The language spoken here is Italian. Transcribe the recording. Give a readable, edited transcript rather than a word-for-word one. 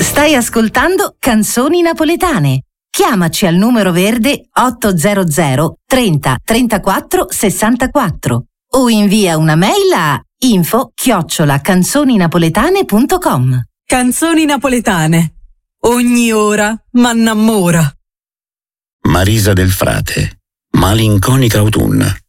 Stai ascoltando Canzoni Napoletane. Chiamaci al numero verde 800 30 34 64 o invia una mail a info@canzoninapoletane.com. Canzoni napoletane. Ogni ora m'annamora. Marisa del Frate, malinconica autunna.